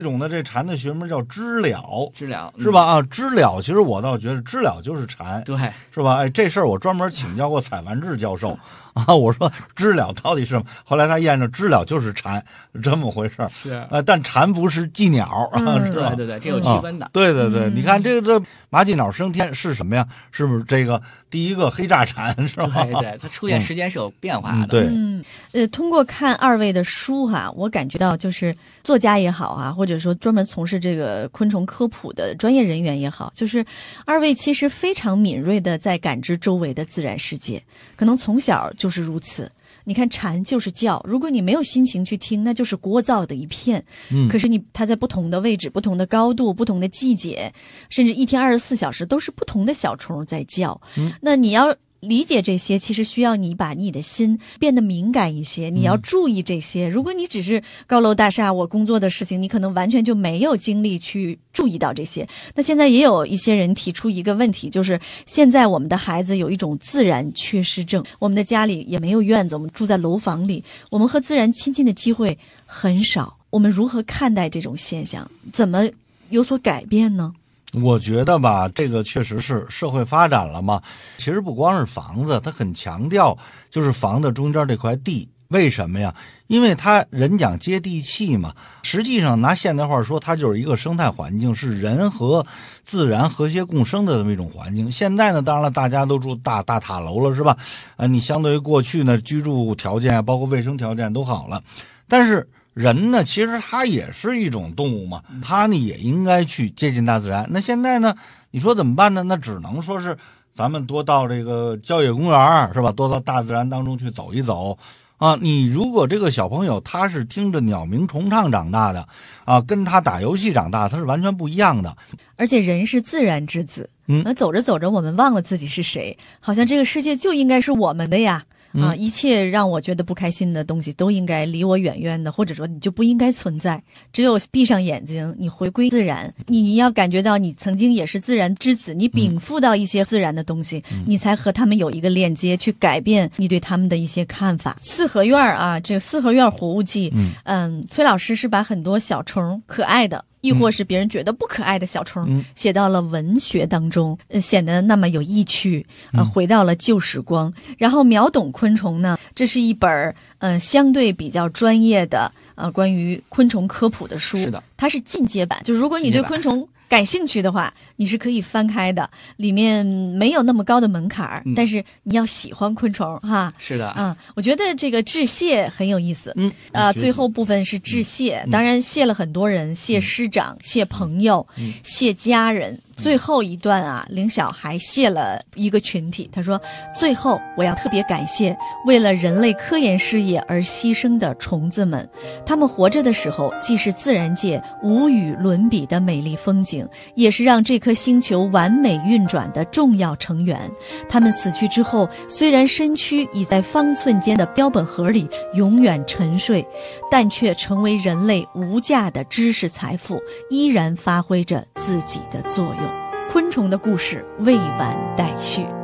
这种的这蝉的学名叫知了， 知了是吧？啊，知了，其实我倒觉得知了就是蝉， 对， 是吧？哎，这事儿我专门请教过蔡完志教授啊，我说知了到底是什么？后来他验证知了就是蝉，这么回事儿。 是但蝉不是寄鸟，是吧？ 对，这有区分的。 对，你看这麻寄鸟升天是什么呀？是不是这个第一个黑炸蝉是吧？ 对，它出现时间是有变化的。 对， 通过看二位的书哈，我感觉到就是作家也好啊，或者说专门从事这个昆虫科普的专业人员也好，就是二位其实非常敏锐的在感知周围的自然世界，可能从小就是如此。你看蝉就是叫，如果你没有心情去听，那就是聒噪的一片。可是它在不同的位置、不同的高度、不同的季节，甚至一天24小时都是不同的小虫在叫。那你要理解这些，其实需要你把你的心变得敏感一些，你要注意这些。如果你只是高楼大厦，我工作的事情，你可能完全就没有精力去注意到这些。那现在也有一些人提出一个问题，就是现在我们的孩子有一种自然缺失症，我们的家里也没有院子，我们住在楼房里，我们和自然亲近的机会很少。我们如何看待这种现象？怎么有所改变呢？ 我觉得吧，这个确实是社会发展了嘛。其实不光是房子，它很强调就是房子中间这块地。为什么呀？因为它人讲接地气嘛。实际上拿现代话说，它就是一个生态环境，是人和自然和谐共生的这么一种环境。现在呢，当然了，大家都住大塔楼了，是吧？你相对于过去呢，居住条件包括卫生条件都好了，但是人呢，其实他也是一种动物嘛，他呢也应该去接近大自然。那现在呢，你说怎么办呢？那只能说是咱们多到这个郊野公园，是吧？多到大自然当中去走一走啊。你如果这个小朋友他是听着鸟鸣虫唱长大的啊，跟他打游戏长大，他是完全不一样的。 而且人是自然之子，走着走着我们忘了自己是谁，好像这个世界就应该是我们的呀。一切让我觉得不开心的东西都应该离我远远的，或者说你就不应该存在。只有闭上眼睛，你回归自然，你要感觉到你曾经也是自然之子，你禀赋到一些自然的东西，你才和他们有一个链接，去改变你对他们的一些看法。四合院啊，这个四合院活物记，崔老师是把很多小虫可爱的，亦或是别人觉得不可爱的小虫写到了文学当中，显得那么有意趣，回到了旧时光。然后秒懂昆虫呢，这是一本相对比较专业的关于昆虫科普的书。 是的， 它是进阶版，就如果你对昆虫感兴趣的话，你是可以翻开的，里面没有那么高的门槛，但是你要喜欢昆虫哈。 是的， 我觉得这个致谢很有意思。最后部分是致谢，当然谢了很多人，谢师长，谢朋友，谢家人。最后一段凌晓还谢了一个群体，他说：“最后我要特别感谢为了人类科研事业而牺牲的虫子们，他们活着的时候既是自然界无与伦比的美丽风景，也是让这颗星球完美运转的重要成员。他们死去之后，虽然身躯已在方寸间的标本盒里永远沉睡，但却成为人类无价的知识财富，依然发挥着自己的作用。”昆虫的故事未完待续。